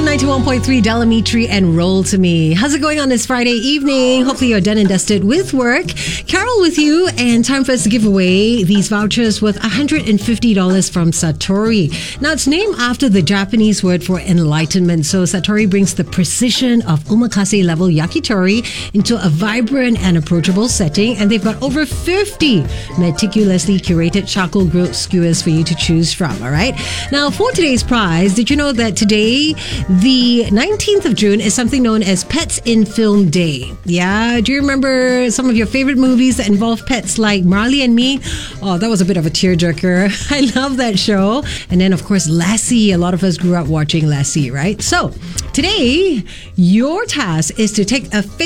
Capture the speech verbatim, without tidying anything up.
on ninety-one point three Delamitri and Roll to Me. How's it going on this Friday evening? Hopefully you're done and dusted with work. Carol with you, and time for us to give away these vouchers worth one hundred fifty dollars from Satori. Now, it's named after the Japanese word for enlightenment. So Satori brings the precision of omakase level yakitori into a vibrant and approachable setting, and they've got over fifty meticulously curated charcoal grilled skewers for you to choose from. All right. Now, for today's prize, did you know that today, the nineteenth of June, is something known as Pets in Film Day? Yeah, do you remember some of your favorite movies that involve pets, like Marley and Me? Oh, that was a bit of a tearjerker. I love that show. And then, of course, Lassie. A lot of us grew up watching Lassie, right? So, today, your task is to take a